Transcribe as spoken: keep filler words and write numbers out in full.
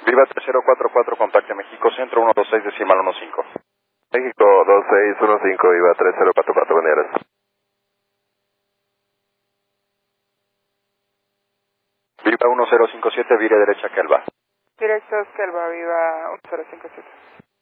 Viva tres cero cuatro cuatro, contacte México Centro, uno dos seis decimal uno cinco. México dos seis uno cinco, Viva tres cero cuatro cuatro, buen día, gracias. Viva uno cero cinco siete, vire derecha Kelva. Directos Kelva, Viva uno cero cinco siete.